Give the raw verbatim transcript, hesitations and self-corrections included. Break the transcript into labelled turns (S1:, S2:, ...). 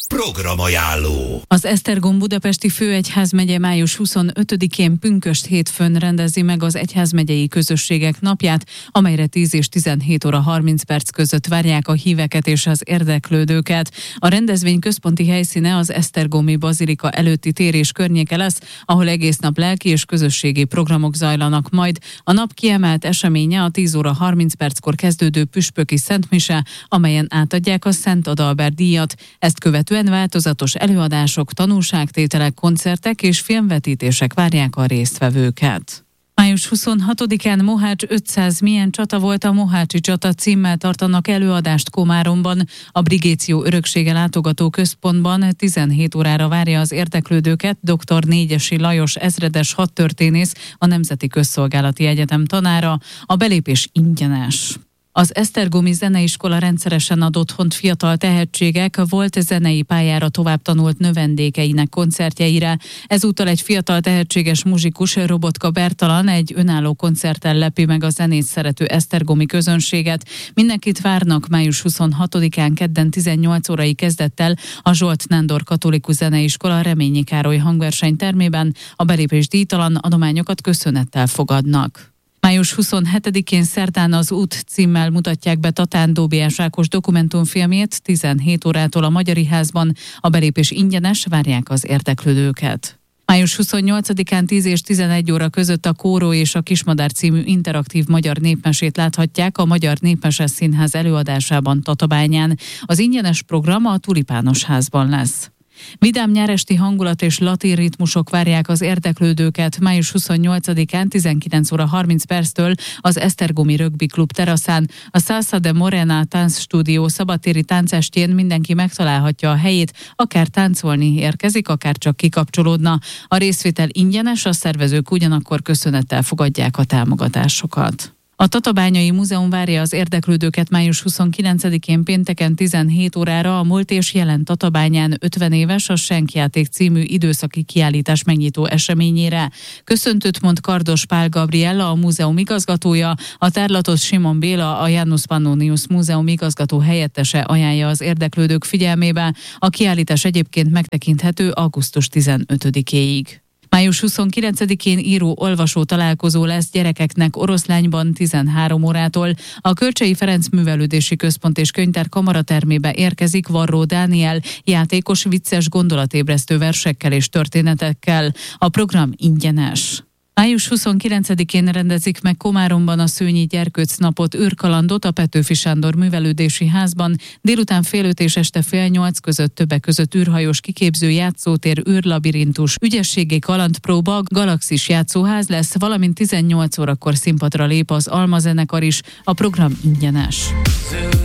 S1: Programajánló.
S2: Az Esztergom Budapesti Főegyházmegye május huszonötödikén pünkösd hétfőn rendezi meg az egyházmegyei közösségek napját, amelyre tíz és tizenhét óra harminc perc között várják a híveket és az érdeklődőket. A rendezvény központi helyszíne az esztergomi bazilika előtti tér és környéke lesz, ahol egész nap lelki és közösségi programok zajlanak majd. A nap kiemelt eseménye a tíz óra harminc perckor kezdődő püspöki szentmise, amelyen átadják a Szent Adalbert díjat. Ezt követően változatos előadások, tanúságtételek, koncertek és filmvetítések várják a résztvevőket. május huszonhatodikán Mohács ötszáz milyen csata volt, a Mohácsi csata címmel tartanak előadást Komáromban. A Brigéció Öröksége Látogató Központban tizenhét órára várja az érdeklődőket dr. Négyesi Lajos ezredes hadtörténész, a Nemzeti Közszolgálati Egyetem tanára. A belépés ingyenes. Az Esztergomi Zeneiskola rendszeresen ad otthont fiatal tehetségek, volt zenei pályára tovább tanult növendékeinek koncertjeire. Ezúttal egy fiatal tehetséges muzsikus, Robotka Bertalan egy önálló koncerttel lepi meg a zenét szerető esztergomi közönséget. Mindenkit várnak május huszonhatodikán kedden tizennyolc órai kezdettel a Zsolt Nándor Katolikus Zeneiskola Reményi Károly hangversenytermében. A belépés díjtalan, adományokat köszönettel fogadnak. május huszonhetedikén szerdán az Út címmel mutatják be Tatán Dóbiás Ákos dokumentumfilmjét tizenhét órától a Magyari Házban. A belépés ingyenes, várják az érdeklődőket. május huszonnyolcadikán tíz és tizenegy óra között a Kóró és a Kismadár című interaktív magyar népmesét láthatják a Magyar Népmeses Színház előadásában Tatabányán. Az ingyenes program a Tulipános Házban lesz. Vidám nyáresti hangulat és latin ritmusok várják az érdeklődőket május huszonnyolcadikán tizenkilenc óra harminc perctől az Esztergomi Rögbi Klub teraszán. A Salsa de Morena táncstúdió szabadtéri táncestjén mindenki megtalálhatja a helyét, akár táncolni érkezik, akár csak kikapcsolódna. A részvétel ingyenes, a szervezők ugyanakkor köszönettel fogadják a támogatásokat. A Tatabányai Múzeum várja az érdeklődőket május huszonkilencedikén pénteken tizenhét órára a múlt és jelen Tatabányán ötven éves a Senkjáték című időszaki kiállítás megnyitó eseményére. Köszöntőt mond Kardos Pál Gabriella, a múzeum igazgatója, a tárlatot Simon Béla, a Janus Pannonius Múzeum igazgató helyettese ajánlja az érdeklődők figyelmébe. A kiállítás egyébként megtekinthető augusztus tizenötödikéig. május huszonkilencedikén író-olvasó találkozó lesz gyerekeknek Oroszlányban tizenhárom órától. A Kölcsey Ferenc Művelődési Központ és Könyvtár kamaratermébe érkezik Varró Dániel, játékos, vicces, gondolatébresztő versekkel és történetekkel. A program ingyenes. május huszonkilencedikén rendezik meg Komáromban a Szőnyi Gyerkőc napot, űrkalandot a Petőfi Sándor Művelődési Házban. Délután fél öt és este fél nyolc között többek között űrhajós kiképző, játszótér, űrlabirintus, ügyességi kalandpróba, galaxis játszóház lesz, valamint tizennyolc órakor színpadra lép az Alma zenekar is. A program ingyenes.